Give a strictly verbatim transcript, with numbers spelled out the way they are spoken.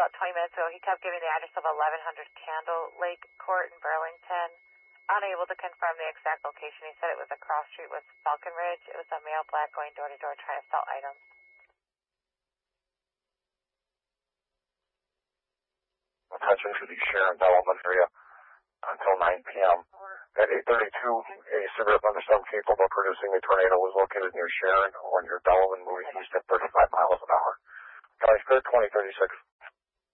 about twenty minutes ago. He kept giving the address of eleven hundred Candle Lake Court in Burlington. Unable to confirm the exact location. He said it was a cross street with Falcon Ridge. It was a male black going door to door trying to sell items. Attention to the Sharon Development area until nine p.m. At eight thirty-two, a severe thunderstorm capable of producing a tornado was located near Sharon or near Delavan, moving east at thirty-five miles an hour. Guys, clear twenty thirty-six.